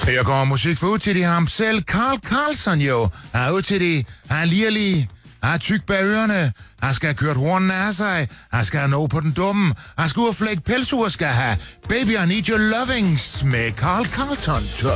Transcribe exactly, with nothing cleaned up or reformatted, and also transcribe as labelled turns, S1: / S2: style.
S1: Her går musik for ud til de ham selv. Carl Carlson jo. Han er ud til de. Han er lirlig. Han er tyk bag ørerne. Han skal have kørt hornene af sig. Han skal have noget på den dumme. Han skal ud og flække pelsur skal have. Baby, I need your lovings med Carl Carlson.